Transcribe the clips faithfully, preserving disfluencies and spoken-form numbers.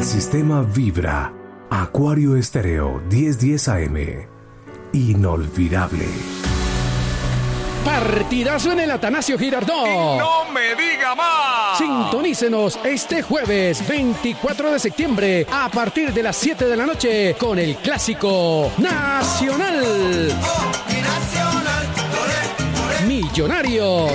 sistema vibra. Acuario Estéreo diez diez A M. Inolvidable. Partidazo en el Atanasio Girardot. ¡Y no me diga más! Sintonícenos este jueves veinticuatro de septiembre a partir de las siete de la noche con el Clásico Nacional. Millonarios.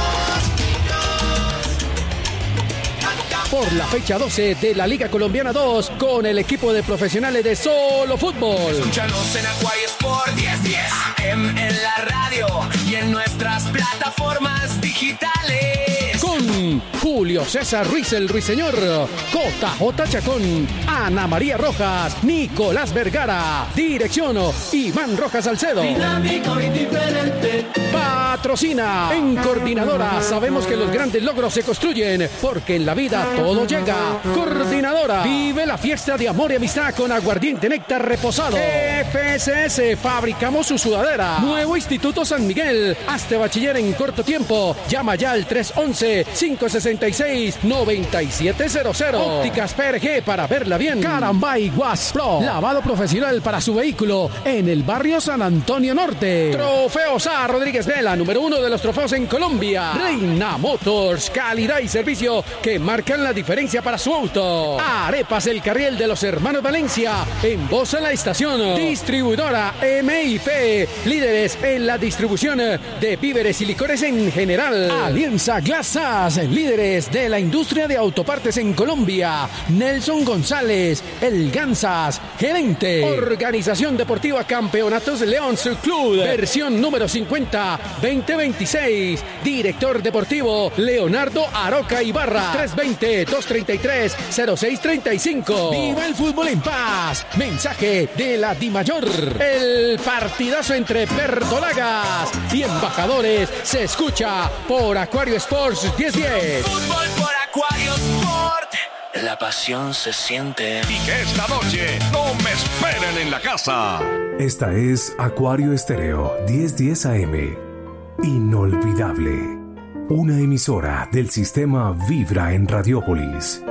Por la fecha doce de la Liga Colombiana dos con el equipo de profesionales de Solo Fútbol. Escúchanos en Acuario Sport diez diez A M en la radio y en nuestras plataformas digitales. Con Julio César Ruiz el Ruiseñor, J J Chacón, Ana María Rojas, Nicolás Vergara. Dirección Iván Rojas Salcedo. Dinámico y diferente. Patrocina en Coordinadora. Sabemos que los grandes logros se construyen porque en la vida todo llega. Coordinadora. Vive la fiesta de amor y amistad con aguardiente néctar reposado. F S S. Fabricamos su sudadera. Nuevo Instituto San Miguel. Hazte bachiller en corto tiempo. Llama ya al tres once, cinco sesenta y seis, noventa y siete cero cero. Ópticas P R G para verla bien. Carambay Wash Pro. Lavado profesional para su vehículo en el barrio San Antonio Norte. Trofeos A. Rodríguez Vela, número uno de los trofeos en Colombia. Reina Motors. Calidad y servicio que marcan la diferencia para su auto. Arepas El Carriel de los Hermanos Valencia. En voz a la estación. Distribuidora M I P. Líderes en la distribución de víveres y licores en general. Alianza Glasas. Líderes de la industria de autopartes en Colombia. Nelson González. El Gansas. Gerente. Organización Deportiva Campeonatos León Club. Versión número cincuenta veinte veintiséis. Director Deportivo Leonardo Aroca Ibarra. tres veinte, dos treinta y tres, cero seis treinta y cinco. ¡Viva el fútbol en paz! Mensaje de la Dimayor. El partidazo entre verdolagas y embajadores se escucha por Acuario Sports diez diez. Fútbol por Acuario Sport. La pasión se siente. Y que esta noche no me esperen en la casa. Esta es Acuario Estéreo diez diez A M. Inolvidable. Una emisora del sistema Vibra en Radiópolis.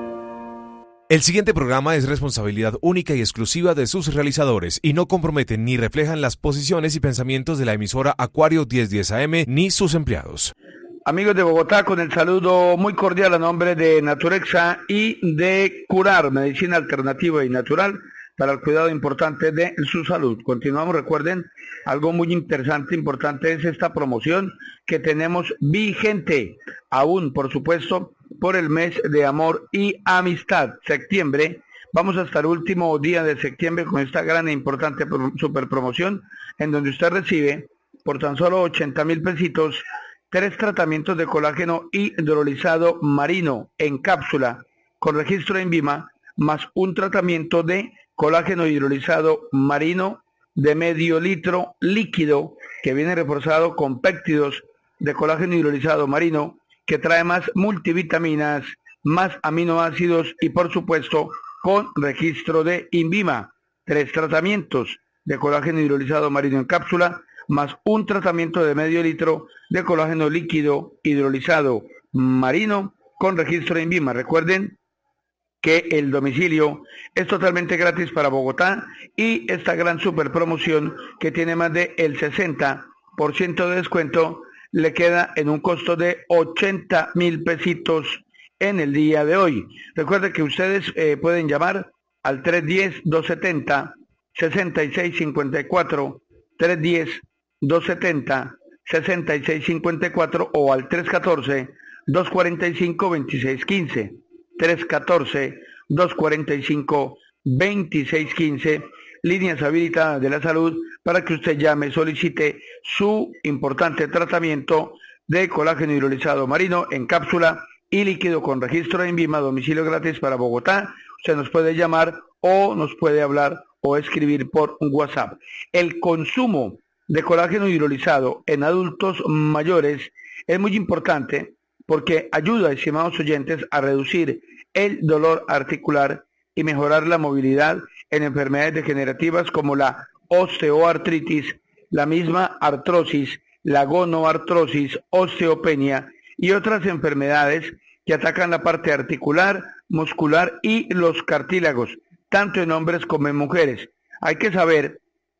El siguiente programa es responsabilidad única y exclusiva de sus realizadores y no comprometen ni reflejan las posiciones y pensamientos de la emisora Acuario diez diez A M ni sus empleados. Amigos de Bogotá, con el saludo muy cordial a nombre de Naturexa y de Curar, medicina alternativa y natural para el cuidado importante de su salud. Continuamos, recuerden, algo muy interesante, importante es esta promoción que tenemos vigente, aún por supuesto, por el mes de amor y amistad, septiembre. Vamos hasta el último día de septiembre con esta gran e importante super promoción, en donde usted recibe por tan solo ochenta mil pesitos, tres tratamientos de colágeno hidrolizado marino en cápsula con registro en INVIMA, más un tratamiento de colágeno hidrolizado marino de medio litro líquido que viene reforzado con péptidos de colágeno hidrolizado marino que trae más multivitaminas, más aminoácidos y por supuesto con registro de INVIMA. Tres tratamientos de colágeno hidrolizado marino en cápsula más un tratamiento de medio litro de colágeno líquido hidrolizado marino con registro de INVIMA. Recuerden que el domicilio es totalmente gratis para Bogotá y esta gran super promoción que tiene más de el sesenta por ciento de descuento le queda en un costo de ochenta mil pesitos en el día de hoy. Recuerden que ustedes eh, pueden llamar al tres diez, dos setenta, sesenta y seis cincuenta y cuatro, tres diez, dos setenta, sesenta y seis cincuenta y cuatro o al tres catorce, dos cuarenta y cinco, veintiséis quince. tres catorce, dos cuarenta y cinco, veintiséis quince, líneas habilitadas de la salud para que usted llame, solicite su importante tratamiento de colágeno hidrolizado marino en cápsula y líquido con registro de INVIMA, domicilio gratis para Bogotá. Usted nos puede llamar o nos puede hablar o escribir por WhatsApp. El consumo de colágeno hidrolizado en adultos mayores es muy importante porque ayuda, estimados oyentes, a reducir el dolor articular y mejorar la movilidad en enfermedades degenerativas como la osteoartritis, la misma artrosis, la gonoartrosis, osteopenia y otras enfermedades que atacan la parte articular, muscular y los cartílagos, tanto en hombres como en mujeres. Hay que saber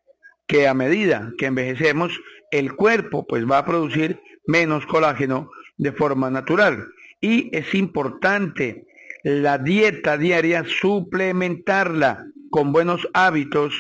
que a medida que envejecemos, el cuerpo pues va a producir menos colágeno de forma natural. Y es importante la dieta diaria, suplementarla con buenos hábitos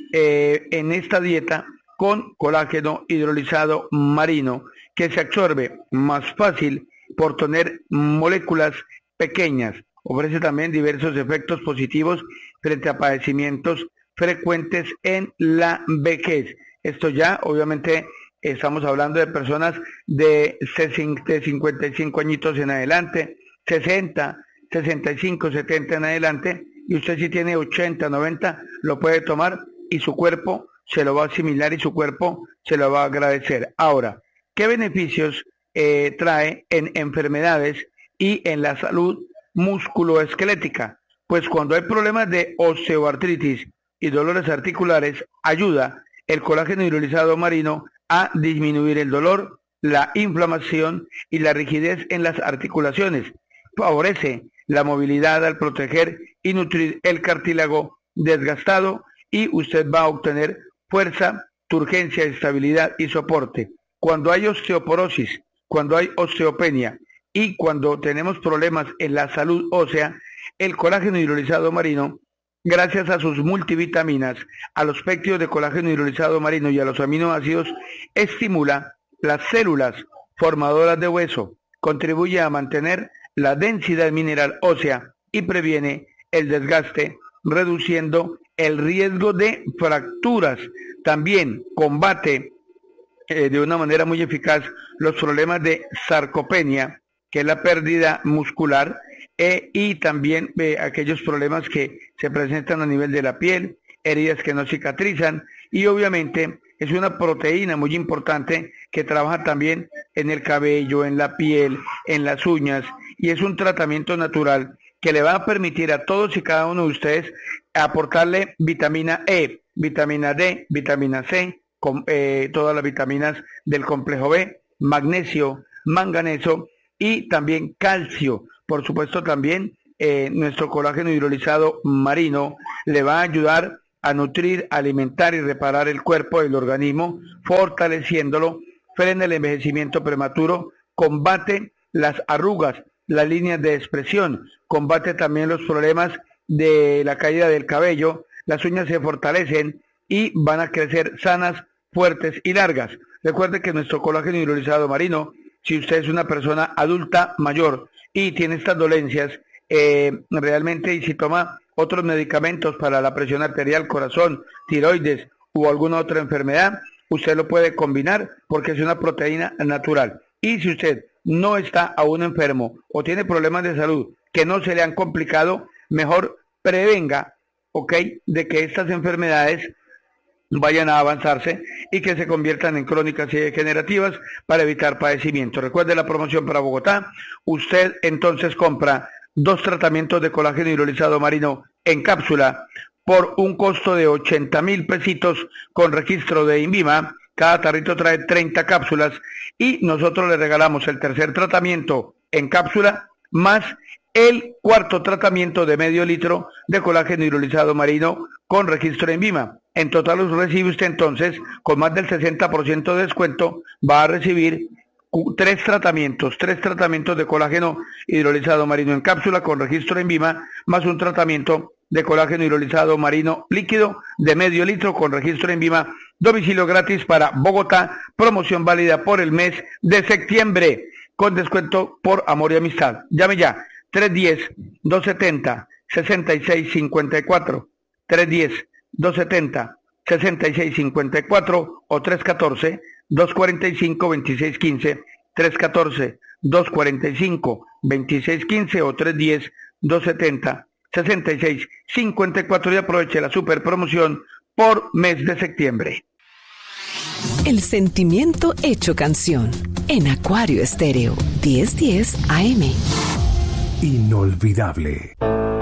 eh, en esta dieta con colágeno hidrolizado marino, que se absorbe más fácil por tener moléculas pequeñas. Ofrece también diversos efectos positivos frente a padecimientos frecuentes en la vejez. Esto ya, obviamente, estamos hablando de personas de cincuenta y cinco añitos en adelante, sesenta, sesenta y cinco, setenta en adelante, y usted si tiene ochenta, noventa, lo puede tomar y su cuerpo se lo va a asimilar y su cuerpo se lo va a agradecer. Ahora, ¿qué beneficios eh, trae en enfermedades y en la salud musculoesquelética? Pues cuando hay problemas de osteoartritis y dolores articulares, ayuda el colágeno hidrolizado marino a disminuir el dolor, la inflamación y la rigidez en las articulaciones. Favorece la movilidad al proteger y nutrir el cartílago desgastado y usted va a obtener fuerza, turgencia, estabilidad y soporte. Cuando hay osteoporosis, cuando hay osteopenia y cuando tenemos problemas en la salud ósea, el colágeno hidrolizado marino, gracias a sus multivitaminas, a los péptidos de colágeno hidrolizado marino y a los aminoácidos, estimula las células formadoras de hueso, contribuye a mantener la densidad mineral ósea y previene el desgaste, reduciendo el riesgo de fracturas. También combate eh, de una manera muy eficaz los problemas de sarcopenia, que es la pérdida muscular, eh, y también eh, aquellos problemas que se presentan a nivel de la piel, heridas que no cicatrizan, y obviamente es una proteína muy importante que trabaja también en el cabello, en la piel, en las uñas, y es un tratamiento natural que le va a permitir a todos y cada uno de ustedes aportarle vitamina E, vitamina D, vitamina C, con, eh, todas las vitaminas del complejo B, magnesio, manganeso y también calcio. Por supuesto también eh, nuestro colágeno hidrolizado marino le va a ayudar a nutrir, alimentar y reparar el cuerpo, el organismo, fortaleciéndolo, frena el envejecimiento prematuro, combate las arrugas, las líneas de expresión, combate también los problemas de la caída del cabello, las uñas se fortalecen y van a crecer sanas, fuertes y largas. Recuerde que nuestro colágeno hidrolizado marino, si usted es una persona adulta mayor y tiene estas dolencias, eh, realmente y si toma otros medicamentos para la presión arterial, corazón, tiroides u alguna otra enfermedad, usted lo puede combinar porque es una proteína natural. Y si usted no está aún enfermo o tiene problemas de salud que no se le han complicado, mejor prevenga, ¿ok?, de que estas enfermedades vayan a avanzarse y que se conviertan en crónicas y degenerativas para evitar padecimiento. Recuerde la promoción para Bogotá. Usted entonces compra dos tratamientos de colágeno hidrolizado marino en cápsula por un costo de ochenta mil pesitos con registro de INVIMA. Cada tarrito trae treinta cápsulas y nosotros le regalamos el tercer tratamiento en cápsula más el cuarto tratamiento de medio litro de colágeno hidrolizado marino con registro en INVIMA. En total los recibe usted entonces con más del sesenta por ciento de descuento, va a recibir tres tratamientos, tres tratamientos de colágeno hidrolizado marino en cápsula con registro en INVIMA, más un tratamiento de colágeno hidrolizado marino líquido de medio litro con registro en INVIMA, domicilio gratis para Bogotá, promoción válida por el mes de septiembre, con descuento por amor y amistad. Llame ya, tres uno cero, dos siete cero, seis seis cinco cuatro, tres uno cero, dos siete cero, seis seis cinco cuatro o tres uno cuatro, dos cuatro cinco, dos seis uno cinco, tres uno cuatro, dos cuatro cinco, dos seis uno cinco o tres uno cero, dos siete cero, seis seis cinco cuatro y aproveche la super promoción por mes de septiembre. El sentimiento hecho canción en Acuario Estéreo diez diez A M. Inolvidable.